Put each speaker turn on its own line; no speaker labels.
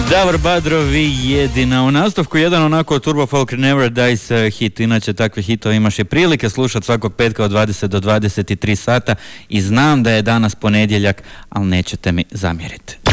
Davor Badrovi jedina. U nastavku jedan onako Turbo Folk Never Dies hit. Inače takve hitove imaš i prilike slušati svakog petka od 20 do 23 sata i znam da je danas ponedjeljak, ali nećete mi zamjeriti.